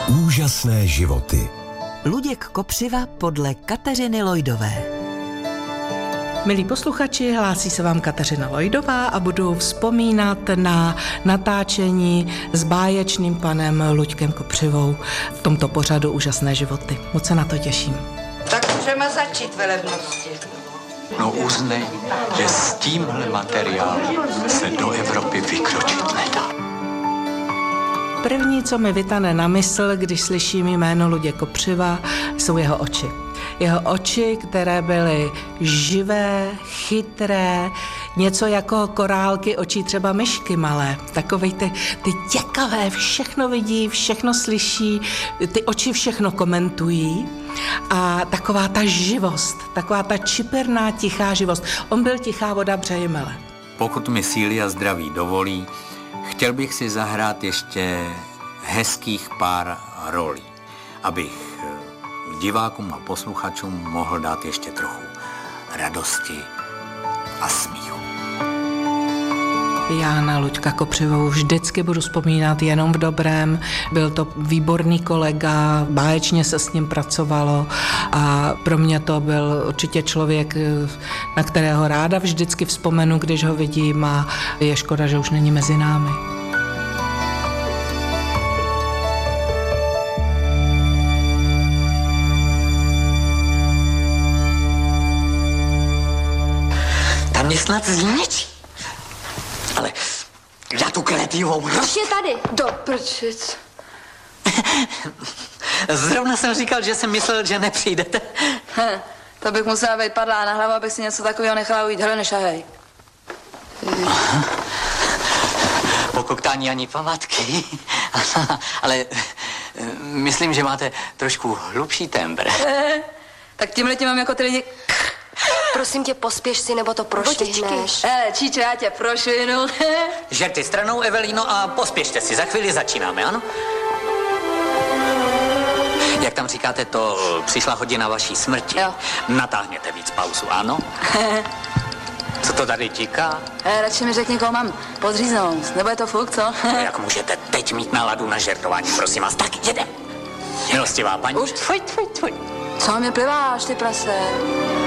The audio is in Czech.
Úžasné životy. Luděk Kopřiva podle Kateřiny Lojdové. Milí posluchači, hlásí se vám Kateřina Lojdová a budu vzpomínat na natáčení s báječným panem Luďkem Kopřivou v tomto pořadu Úžasné životy. Moc se na to těším. Tak můžeme začít, velebnosti. No uznej, že s tímhle materiálem se do Evropy vykročit nedá. První, co mi vytane na mysl, když slyším jméno Luděk Kopřiva, jsou jeho oči. Jeho oči, které byly živé, chytré, něco jako korálky očí třeba myšky malé. Takovej ty těkavé, všechno vidí, všechno slyší, ty oči všechno komentují. A taková ta živost, taková ta čiperná, tichá živost. On byl tichá voda Břejmele. Pokud mi síly a zdraví dovolí, chtěl bych si zahrát ještě hezkých pár rolí, abych divákům a posluchačům mohl dát ještě trochu radosti a smíchu. Já na Luďka Kopřivou vždycky budu vzpomínat jenom v dobrém. Byl to výborný kolega, báječně se s ním pracovalo a pro mě to byl určitě člověk, na kterého ráda vždycky vzpomenu, když ho vidím, a je škoda, že už není mezi námi. Tam mě snad zničí. Ale já tu kreativou Už je tady. Do prčic. Zrovna jsem říkal, že jsem myslel, že nepřijdete. To bych musela být padlá na hlavu, abych si něco takového nechala ujít. Hele, nešahej. Po koktání ani památky. Ale myslím, že máte trošku hlubší tembr. Tak tímhletím mám jako ty lidi. Prosím tě, pospěš si, nebo to prošvihneš. Hele, Číčo, já tě prošvihnu. Žerty stranou, Evelino, a pospěšte si, za chvíli začínáme, ano? Jak tam říkáte, to přišla hodina vaší smrti. Jo. Natáhněte víc pauzu, ano? Co to tady tíká? Radši mi řekni, koho mám podříznout. Nebo je to fuk, co? Jak můžete teď mít náladu na žertování, prosím vás, tak jedem. Milostivá paní. Už. Co mě pliváš, ty prase?